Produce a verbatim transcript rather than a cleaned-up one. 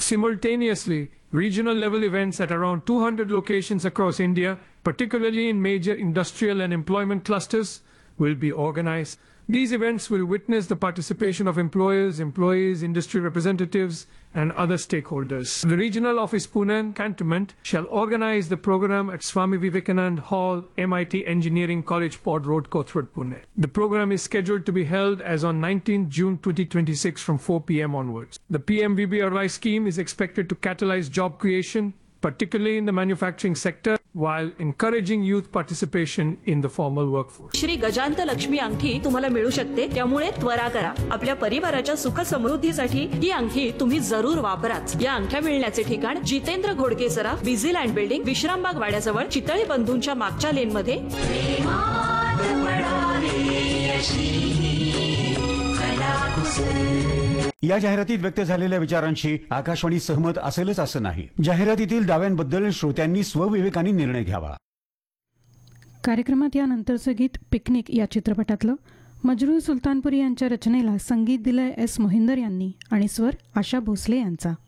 Simultaneously, regional level events at around two hundred locations across India, particularly in major industrial and employment clusters, will be organized. These events will witness the participation of employers, employees, industry representatives, and other stakeholders. The regional office Pune and Cantonment shall organize the program at Swami Vivekanand Hall, M I T Engineering College, Pod Road, Kothurad, Pune. The program is scheduled to be held as on nineteenth June twenty twenty-six from four p m onwards. The P M V B R Y scheme is expected to catalyze job creation, particularly in the manufacturing sector, while encouraging youth participation in the formal workforce. Shri गजांत Lakshmi अंगठी तुम्हाला मिळू शकते, त्यामुळे त्वरा करा. आपल्या परिवाराच्या सुख समृद्धीसाठी ही अंगठी तुम्ही जरूर वापराच. या अंगठ्या मिळण्याचे ठिकाण जितेंद्र घोडके सराफ, बिझीलँड बिल्डिंग, विश्रामबाग वाड्याजवळ, चितळी बंधूंच्या मागच्या लेन मध्ये. या जाहिरातीत व्यक्त झालेल्या विचारांशी आकाशवाणी सहमत असेलच असं नाही. जाहिरातीतील दाव्यांबद्दल श्रोत्यांनी स्वविवेकाने निर्णय घ्यावा. कार्यक्रमात यानंतरचं गीत पिकनिक या चित्रपटातलं. मजरूर सुलतानपुरी यांच्या रचनेला संगीत दिलंय एस मोहिंदर यांनी आणि स्वर आशा भोसले यांचा.